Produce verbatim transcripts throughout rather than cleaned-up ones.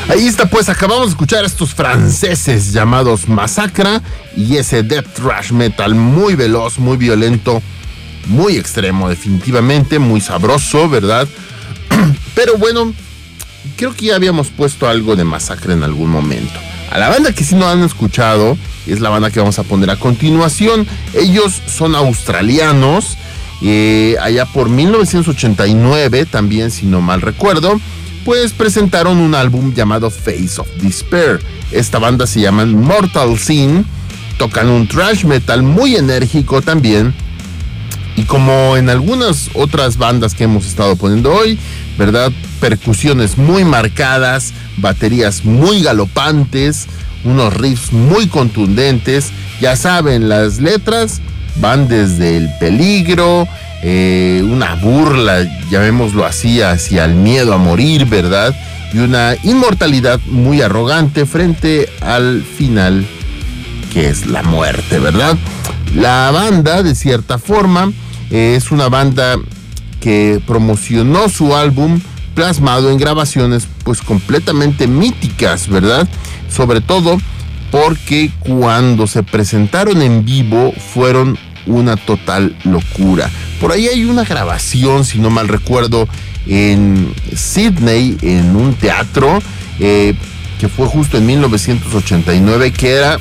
Ahí está, pues acabamos de escuchar a estos franceses llamados Massacre y ese death thrash metal muy veloz, muy violento, muy extremo definitivamente, muy sabroso, ¿verdad? Pero bueno, creo que ya habíamos puesto algo de Massacre en algún momento. A la banda que sí no han escuchado es la banda que vamos a poner a continuación. Ellos son australianos, eh, allá por mil novecientos ochenta y nueve también, si no mal recuerdo, pues presentaron un álbum llamado Face of Despair. Esta banda se llama Mortal Sin, tocan un thrash metal muy enérgico también, y como en algunas otras bandas que hemos estado poniendo hoy, ¿verdad? Percusiones muy marcadas, baterías muy galopantes, unos riffs muy contundentes. Ya saben, las letras van desde el peligro, eh, una burla, llamémoslo así, hacia el miedo a morir, ¿verdad? Y una inmortalidad muy arrogante frente al final, que es la muerte, ¿verdad? La banda, de cierta forma, eh, es una banda que promocionó su álbum plasmado en grabaciones pues completamente míticas, ¿verdad? Sobre todo porque cuando se presentaron en vivo fueron una total locura. Por ahí hay una grabación, si no mal recuerdo, en Sydney, en un teatro, eh, que fue justo en mil novecientos ochenta y nueve, que era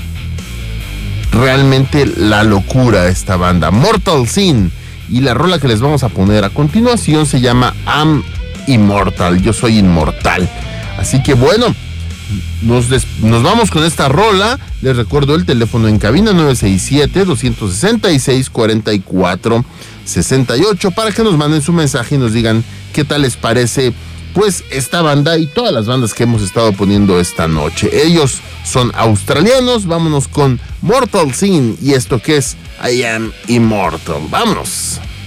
realmente la locura esta banda, Mortal Sin. Y la rola que les vamos a poner a continuación se llama I'm Immortal, yo soy inmortal. Así que bueno, nos, des- nos vamos con esta rola. Les recuerdo el teléfono en cabina nueve seis siete, dos seis seis, cuatro cuatro seis ocho para que nos manden su mensaje y nos digan qué tal les parece pues esta banda y todas las bandas que hemos estado poniendo esta noche. Ellos son australianos. Vámonos con Mortal Sin y esto que es I Am Immortal. Vámonos.